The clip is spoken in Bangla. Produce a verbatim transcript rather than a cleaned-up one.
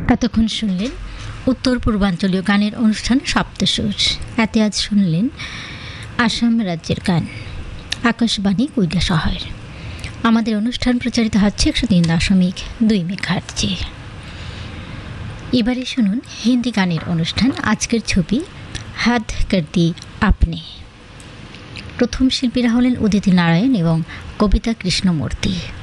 এতক্ষণ শুনলেন উত্তর পূর্বাঞ্চলীয় গানের অনুষ্ঠান সপ্তসুর। এতে আজ শুনলেন আসাম রাজ্যের গান, আকাশবাণী কৈলাসহর। আমাদের অনুষ্ঠান প্রচারিত হচ্ছে একশো তিন দশমিক দুই মেগাহার্টজে। এবারে শুনুন হিন্দি গানের অনুষ্ঠান। আজকের ছবি হাদ কর দি আপনে। প্রথম শিল্পীরা হলেন উদিত নারায়ণ এবং কবিতা কৃষ্ণমূর্তি।